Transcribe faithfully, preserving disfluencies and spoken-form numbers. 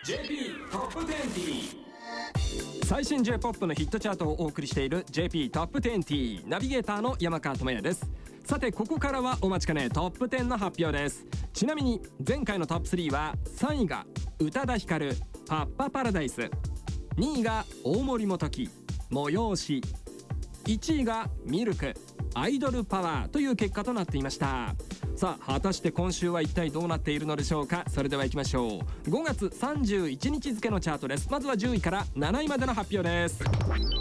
ジェーピー トップにじゅう。 最新 J-ポップ のヒットチャートをお送りしている ジェーピー トップにじゅう。ナビゲーターの山川智也です。さてここからはお待ちかねトップじゅうの発表です。ちなみに前回のトップスリーはさんいが宇多田ヒカルパッパパラダイス、にいが大森元樹催し、いちいがミルクアイドルパワーという結果となっていました。さあ果たして今週は一体どうなっているのでしょうか。それでは行きましょう。ごがつさんじゅういちにち付のチャートです。まずはじゅういからなないまでの発表です。